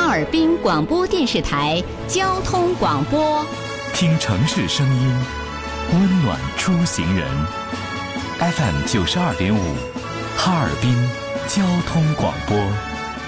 哈尔滨广播电视台交通广播， 听城市声音，温暖出行人。FM 92.5，哈尔滨交通广播。